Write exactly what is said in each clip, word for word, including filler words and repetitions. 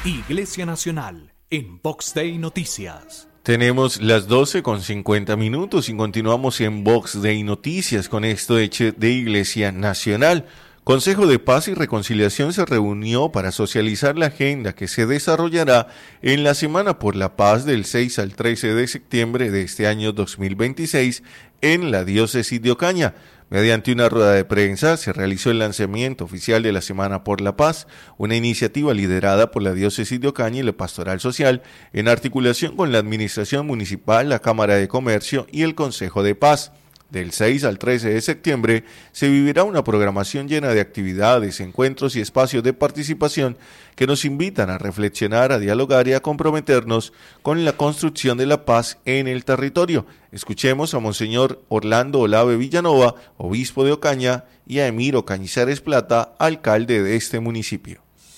Iglesia Nacional en Vox Day Noticias. Tenemos las doce con cincuenta minutos y continuamos en Vox Day Noticias con esto hecho de Iglesia Nacional. Consejo de Paz y Reconciliación se reunió para socializar la agenda que se desarrollará en la Semana por la Paz del seis al trece de septiembre de este año dos mil veintiséis en la diócesis de Ocaña. Mediante una rueda de prensa se realizó el lanzamiento oficial de la Semana por la Paz, una iniciativa liderada por la diócesis de Ocaña y la Pastoral Social en articulación con la Administración Municipal, la Cámara de Comercio y el Consejo de Paz. Del seis al trece de septiembre se vivirá una programación llena de actividades, encuentros y espacios de participación que nos invitan a reflexionar, a dialogar y a comprometernos con la construcción de la paz en el territorio. Escuchemos a Monseñor Orlando Olave Villanova, obispo de Ocaña, y a Emiro Cañizares Plata, alcalde de este municipio.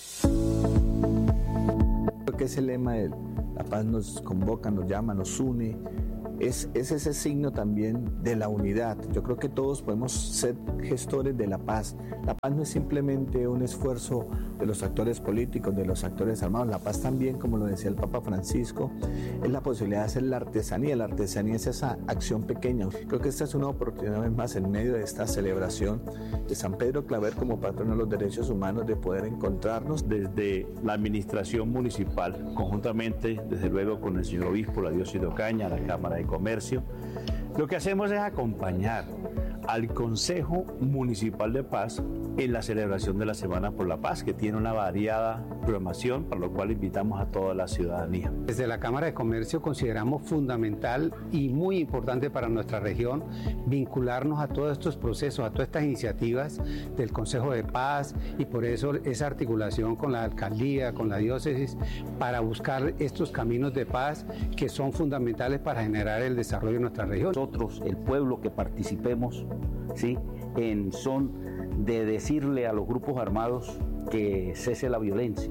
Creo que es el lema de la paz nos convoca, nos llama, nos une. Es, es ese signo también de la unidad. Yo creo que todos podemos ser gestores de la paz. La paz no es simplemente un esfuerzo de los actores políticos, de los actores armados. La paz también, como lo decía el Papa Francisco, es la posibilidad de hacer la artesanía. La artesanía es esa acción pequeña. Creo que esta es una oportunidad, una vez más, en medio de esta celebración de San Pedro Claver como patrono de los derechos humanos, de poder encontrarnos. Desde la administración municipal, conjuntamente, desde luego, con el señor obispo, la diócesis de Ocaña, la Cámara de Comercio, lo que hacemos es acompañar al Consejo Municipal de Paz en la celebración de la Semana por la Paz, que tiene una variada programación, para lo cual invitamos a toda la ciudadanía. Desde la Cámara de Comercio consideramos fundamental y muy importante para nuestra región vincularnos a todos estos procesos, a todas estas iniciativas del Consejo de Paz, y por eso esa articulación con la alcaldía, con la diócesis, para buscar estos caminos de paz que son fundamentales para generar el desarrollo de nuestra región. Nosotros, el pueblo, que participemos, ¿sí?, en son de decirle a los grupos armados que cese la violencia.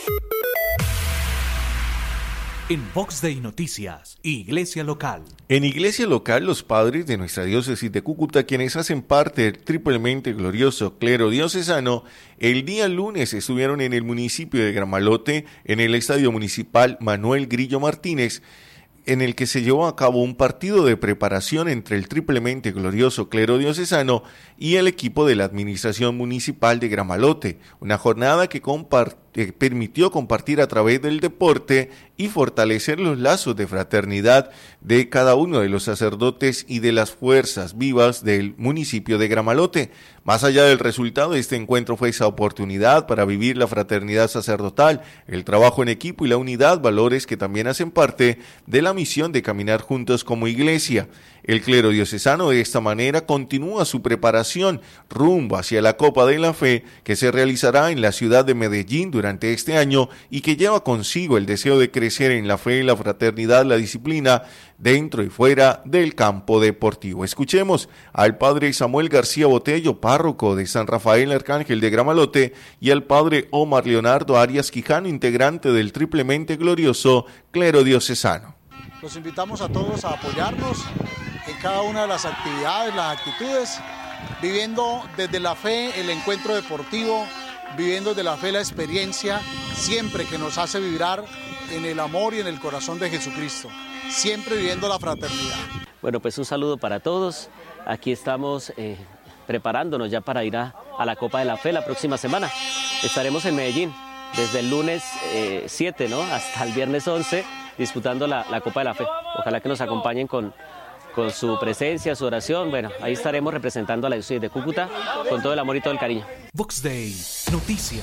En Vox Day Noticias, Iglesia Local. En Iglesia Local, los padres de nuestra diócesis de Cúcuta, quienes hacen parte del triplemente glorioso clero diocesano, el día lunes estuvieron en el municipio de Gramalote, en el Estadio Municipal Manuel Grillo Martínez, en el que se llevó a cabo un partido de preparación entre el triplemente glorioso clero diocesano y el equipo de la Administración Municipal de Gramalote, una jornada que compart- que permitió compartir a través del deporte y fortalecer los lazos de fraternidad de cada uno de los sacerdotes y de las fuerzas vivas del municipio de Gramalote. Más allá del resultado, este encuentro fue esa oportunidad para vivir la fraternidad sacerdotal, el trabajo en equipo y la unidad, valores que también hacen parte de la misión de caminar juntos como iglesia. El clero diocesano de esta manera continúa su preparación rumbo hacia la Copa de la Fe, que se realizará en la ciudad de Medellín durante este año y que lleva consigo el deseo de crecer en la fe, la fraternidad, la disciplina dentro y fuera del campo deportivo. Escuchemos al padre Samuel García Botello, párroco de San Rafael Arcángel de Gramalote, y al padre Omar Leonardo Arias Quijano, integrante del triplemente glorioso clero diocesano. Los invitamos a todos a apoyarnos en cada una de las actividades, las actitudes, viviendo desde la fe el encuentro deportivo, viviendo desde la fe la experiencia, siempre que nos hace vibrar en el amor y en el corazón de Jesucristo, siempre viviendo la fraternidad. Bueno, pues un saludo para todos. Aquí estamos eh, preparándonos ya para ir a, a la Copa de la Fe la próxima semana. Estaremos en Medellín desde el lunes eh, siete, ¿no?, hasta el viernes once, disputando la, la Copa de la Fe. Ojalá que nos acompañen con, con su presencia, su oración. Bueno, ahí estaremos representando a la diócesis de Cúcuta con todo el amor y todo el cariño. Vox Day Noticias.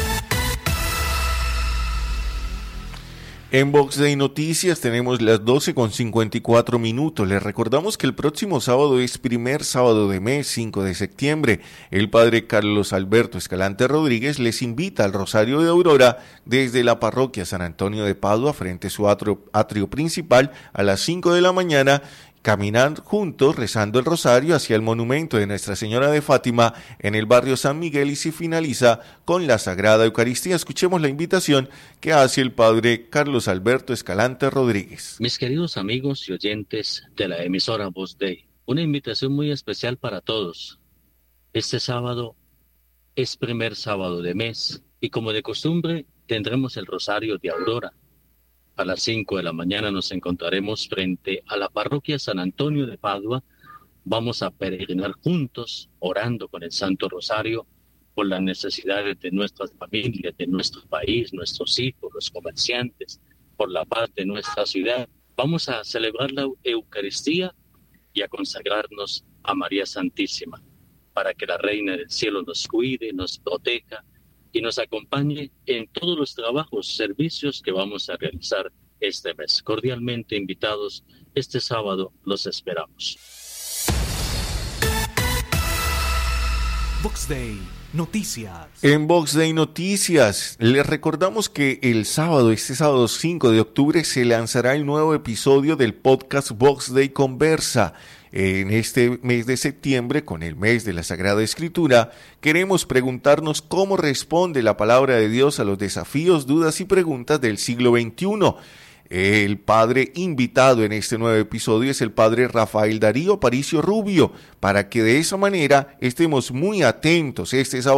En Vox Day Noticias tenemos las doce con cincuenta y cuatro minutos. Les recordamos que el próximo sábado es primer sábado de mes, cinco de septiembre. El padre Carlos Alberto Escalante Rodríguez les invita al Rosario de Aurora desde la parroquia San Antonio de Padua frente a su atrio, atrio principal a las cinco de la mañana. Caminar juntos rezando el rosario hacia el monumento de Nuestra Señora de Fátima en el barrio San Miguel y se finaliza con la Sagrada Eucaristía. Escuchemos la invitación que hace el padre Carlos Alberto Escalante Rodríguez. Mis queridos amigos y oyentes de la emisora Vox Day, una invitación muy especial para todos. Este sábado es primer sábado de mes y como de costumbre tendremos el Rosario de Aurora. A las cinco de la mañana nos encontraremos frente a la parroquia San Antonio de Padua. Vamos a peregrinar juntos, orando con el Santo Rosario, por las necesidades de nuestras familias, de nuestro país, nuestros hijos, los comerciantes, por la paz de nuestra ciudad. Vamos a celebrar la Eucaristía y a consagrarnos a María Santísima, para que la Reina del Cielo nos cuide, nos proteja y nos acompañe en todos los trabajos, servicios que vamos a realizar este mes. Cordialmente invitados, este sábado los esperamos. Vox Day Noticias. En Vox Day Noticias, les recordamos que el sábado, este sábado cinco de octubre, se lanzará el nuevo episodio del podcast Vox Day Conversa. En este mes de septiembre, con el mes de la Sagrada Escritura, queremos preguntarnos cómo responde la palabra de Dios a los desafíos, dudas y preguntas del siglo veintiuno. El padre invitado en este nuevo episodio es el padre Rafael Darío Aparicio Rubio, para que de esa manera estemos muy atentos este sábado